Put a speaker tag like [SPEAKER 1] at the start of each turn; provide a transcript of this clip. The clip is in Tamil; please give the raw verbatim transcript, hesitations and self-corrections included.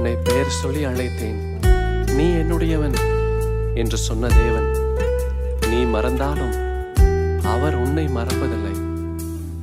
[SPEAKER 1] உன்னை பெயர் சொல்லி அழைத்தேன், நீ என்னுடையவன் என்று சொன்ன தேவன், நீ மறந்தாலும் அவர் உன்னை மறப்பதில்லை.